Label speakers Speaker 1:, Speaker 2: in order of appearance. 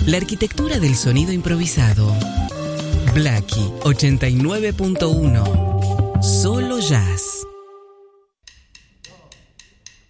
Speaker 1: La arquitectura del sonido improvisado. Blackie 89.1. Solo jazz.